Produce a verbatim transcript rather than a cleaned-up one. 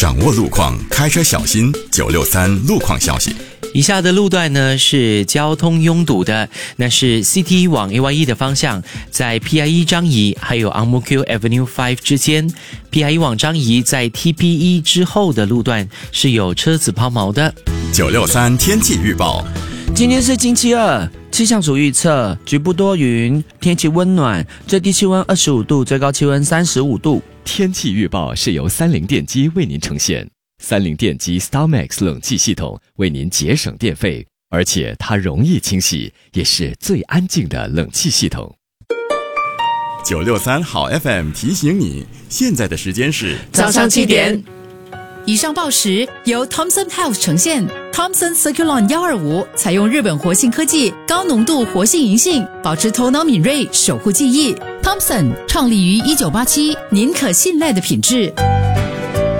掌握路况，开车小心。九六三路况消息。 以下的路段呢是交通拥堵的，那是 C T 往 A Y E 的方向，在 P I E 张仪还有 Ang Mo Kio Avenue 五之间。P I E 往张仪在 T P E 之后的路段是有车子抛锚的。 九六三天气预报。 今天是星期二，气象组预测局部多云，天气温暖，最低气温二十五度，最高气温三十五度。 天气预报是由三菱电机为您呈现。三菱电机 StarMax 冷气系统为您节省电费，而且它容易清洗，也是最安静的冷气系统。 九六三好 F M 提醒你，现在的时间是早上七点。 以上报时由 Thomson Health 呈现。Thomson Circulon 一二五采用日本活性科技，高浓度活性银杏，保持头脑敏锐，守护记忆。Thomson 创立于一九八七，您可信赖的品质。